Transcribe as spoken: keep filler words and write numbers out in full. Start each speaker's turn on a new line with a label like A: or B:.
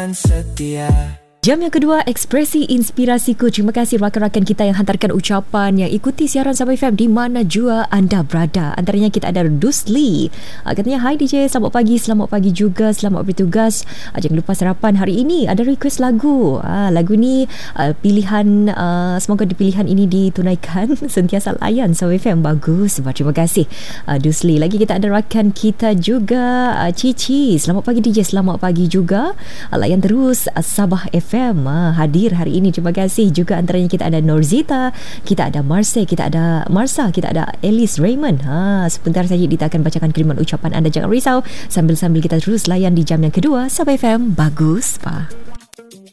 A: dan setia.
B: Jam yang kedua, Ekspresi Inspirasiku. Terima kasih rakan-rakan kita yang hantarkan ucapan, yang ikuti siaran Sabah F M di mana jua anda berada. Antaranya kita ada Dusli. Uh, katanya, hai D J, selamat pagi. Selamat pagi juga, selamat bertugas. Uh, jangan lupa sarapan hari ini. Ada request lagu. Uh, lagu ni uh, pilihan, uh, semoga di pilihan ini ditunaikan. Sentiasa layan Sabah F M. Bagus. Terima kasih uh, Dusli. Lagi kita ada rakan kita juga, uh, Cici. Selamat pagi D J, selamat pagi juga. Uh, layan terus uh, Sabah F M. F M ah, hadir hari ini. Terima kasih juga. Antaranya kita ada Norzita, kita ada Marse, kita ada Marsa, kita ada Alice Raymond. Ha, sebentar saja kita akan bacakan kiriman ucapan anda. Jangan risau, sambil-sambil kita terus layan di jam yang kedua Sabah F M. Bagus, Pak.